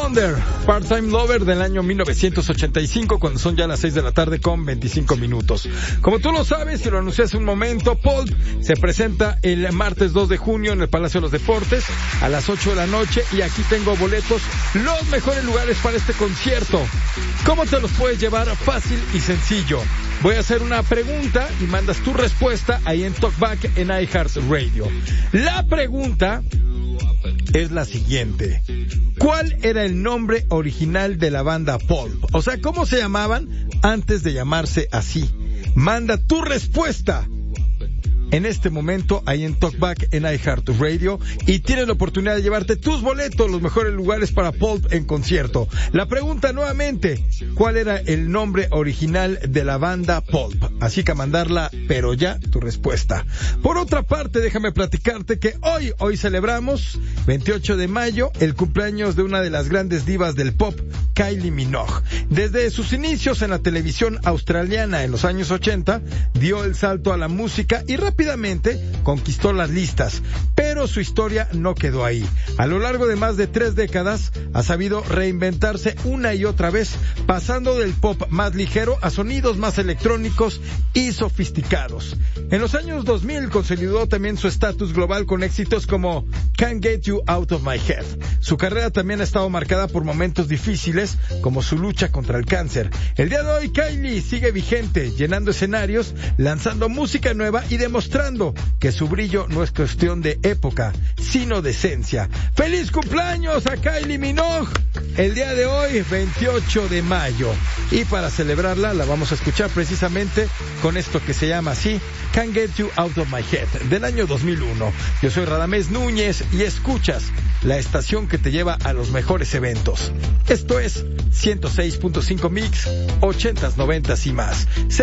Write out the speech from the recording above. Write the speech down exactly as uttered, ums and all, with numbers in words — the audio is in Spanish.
Wonder, Part-Time Lover del año mil novecientos ochenta y cinco, cuando son ya las seis de la tarde con veinticinco minutos. Como tú lo sabes y lo anuncié hace un momento, Pulp se presenta el martes dos de junio en el Palacio de los Deportes a las ocho de la noche y aquí tengo boletos, los mejores lugares para este concierto. ¿Cómo te los puedes llevar? Fácil y sencillo. Voy a hacer una pregunta y mandas tu respuesta ahí en Talkback en iHeartRadio. La pregunta es la siguiente: ¿cuál era el nombre original de la banda Pulp? O sea, ¿cómo se llamaban antes de llamarse así? Manda tu respuesta en este momento ahí en Talkback en iHeartRadio y tienes la oportunidad de llevarte tus boletos, los mejores lugares para Pulp en concierto. La pregunta nuevamente: ¿cuál era el nombre original de la banda Pulp? Así que a mandarla, pero ya, tu respuesta. Por otra parte, déjame platicarte que hoy, hoy celebramos, veintiocho de mayo, el cumpleaños de una de las grandes divas del pop, Kylie Minogue. Desde sus inicios en la televisión australiana en los años ochenta, dio el salto a la música y rápidamente conquistó las listas, pero su historia no quedó ahí. A lo largo de más de tres décadas ha sabido reinventarse una y otra vez, pasando del pop más ligero a sonidos más electrónicos y sofisticados. En los años dos mil consolidó también su estatus global con éxitos como Can't Get You Out of My Head. Su carrera también ha estado marcada por momentos difíciles, como su lucha contra el cáncer. El día de hoy Kylie sigue vigente, llenando escenarios, lanzando música nueva y demostrando que su brillo no es cuestión de época, sino de esencia. ¡Feliz cumpleaños a Kylie Minogue! El día de hoy, veintiocho de mayo. Y para celebrarla, la vamos a escuchar precisamente con esto que se llama así, Can't Get You Out of My Head, del año dos mil uno. Yo soy Radamés Núñez y escuchas la estación que te lleva a los mejores eventos. Esto es ciento seis punto cinco Mix, ochentas, noventas y más.